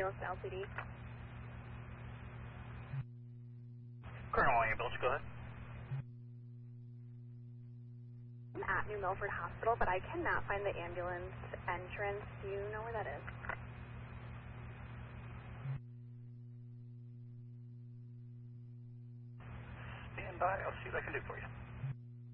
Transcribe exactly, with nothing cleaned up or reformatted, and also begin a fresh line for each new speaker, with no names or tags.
L T D.
Colonel Ambulance, go ahead.
I'm at New Milford Hospital, but I cannot find the ambulance entrance. Do you know where that is?
Stand by. I'll see what I can do for you.